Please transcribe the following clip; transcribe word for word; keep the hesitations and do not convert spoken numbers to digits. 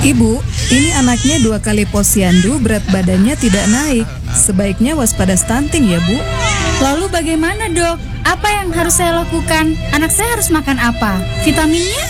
Ibu, ini anaknya dua kali posyandu, berat badannya tidak naik. Sebaiknya waspada stunting ya, Bu. Lalu bagaimana, Dok? Apa yang harus saya lakukan? Anak saya harus makan apa? Vitaminnya